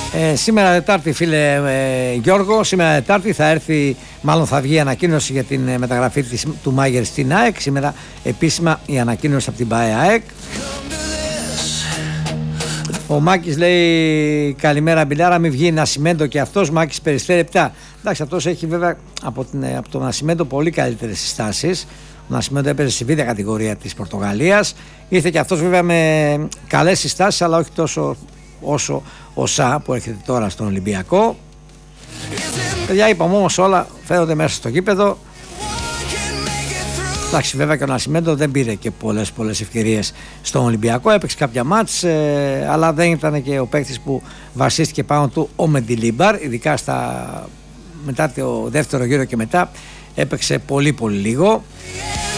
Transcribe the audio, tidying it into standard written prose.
Σήμερα Τετάρτη, φίλε Γιώργο, σήμερα Τετάρτη θα έρθει, μάλλον θα βγει η ανακοίνωση για την μεταγραφή του Μάγερ στην ΑΕΚ. Σήμερα επίσημα η ανακοίνωση από την ΠΑΕ ΑΕΚ. Ο Μάκης λέει καλημέρα Μπιλάρα, μην βγει Νασιμέντο και αυτός. Μάκης Περιστέρη 7. Εντάξει, αυτός έχει βέβαια από τον Νασιμέντο πολύ καλύτερες συστάσεις. Ο Νασιμέντο έπαιζε στη β' κατηγορία της Πορτογαλίας. Ήρθε και αυτός βέβαια με καλές συστάσεις, αλλά όχι τόσο όσο ο Σα που έρχεται τώρα στον Ολυμπιακό. Παιδιά, είπαμε όμως όλα φαίνονται μέσα στο γήπεδο. Εντάξει, βέβαια και ο Νασιμέντο δεν πήρε και πολλές ευκαιρίες στον Ολυμπιακό. Έπαιξε κάποια μάτς, αλλά δεν ήταν και ο παίκτης που βασίστηκε πάνω του ο Μεντιλίμπαρ. Ειδικά μετά το δεύτερο γύρο και μετά έπαιξε πολύ λίγο.